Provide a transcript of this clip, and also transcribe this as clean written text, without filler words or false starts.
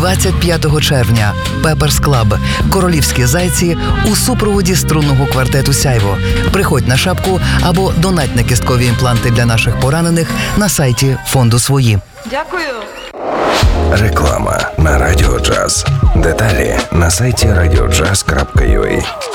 25 червня Пеперс Клаб. Королівські зайці у супроводі струнного квартету «Сяйво». Приходь на шапку або донать на кісткові імпланти для наших поранених на сайті фонду «Свої». Дякую. Реклама на Радіо Джаз. Деталі на сайті radiojazz.ua.